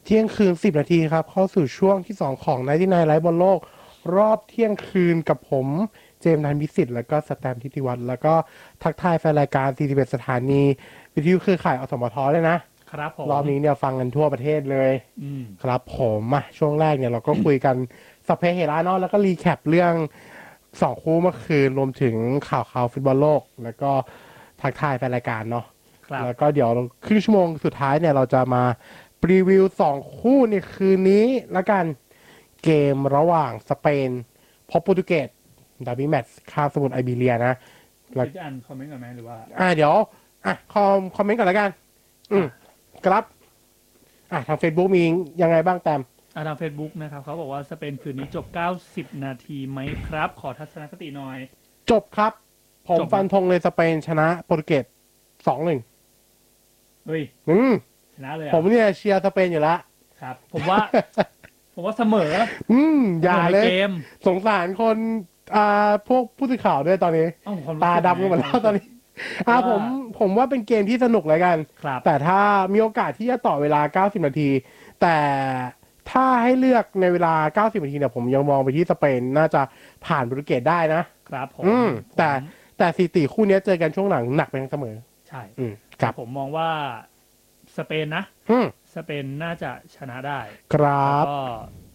เที่ยงคืน10 นาทีครับเข้าสู่ช่วงที่2ของ99ไลฟ์บอลโลกรอบเที่ยงคืนกับผมเจมส์นันท์พิสิทธิ์แล้วก็สแตมป์ทิติวัฒน์แล้วก็ทักทายแฟนรายการ41สถานีวิทยุเครือข่ายอสมทเลยนะครับผมรอบนี้เนี่ยฟังกันทั่วประเทศเลยอืมครับผมช่วงแรกเนี่ยเราก็คุยกันสัพเพเหระเนาะแล้วก็รีแคปเรื่อง2 คู่เมื่อคืนรวมถึงข่าวฟุตบอลโลกแล้วก็ทักทายแฟนรายการเนาะครับแล้วก็เดี๋ยวครึ่งชั่วโมงสุดท้ายเนี่ยเราจะมารีวิว2 คู่ในคืนนี้แล้วกันเกมระหว่างสเปนพบโปรตุเกสดาร์บี้แมตช์คาบสมุทรไอเบีเรียนะแล้วจะอ่านคอมเมนต์ก่อนไหมหรือว่าเดี๋ยวคอมเมนต์ก่อนแล้วกันครับทาง Facebook มียังไงบ้างแต้มทาง Facebook นะครับเขาบอกว่าสเปนคืนนี้จบ90นาทีไหมครับ ขอทัศนคติหน่อยจบครับผมจบนะฟันธงเลยสเปนชนะโปรตุเกส2-1 เฮ้ยชนะเลยผมเนี่ยเชียร์สเปนอยู่แล้วครับ ผมว่า ผมว่าเสมออย่าเลยเกมสงสารคนพวกผู้สื่อข่าวด้วยตอนนี้เอ้าผมตาดำกันหมดแล้วตอนนี้ผมว่าเป็นเกมที่สนุกเลยกันครับแต่ถ้ามีโอกาสที่จะต่อเวลา90นาทีแต่ถ้าให้เลือกในเวลา90นาทีเนี่ยผมยังมองไปที่สเปนน่าจะผ่านโปรตุเกสได้นะครับผมแต่สถิติคู่นี้เจอกันช่วงหลังหนักไปทั้งเสมอใช่ครับผมมองว่าสเปนนะอืมสเปนน่าจะชนะได้ครับก็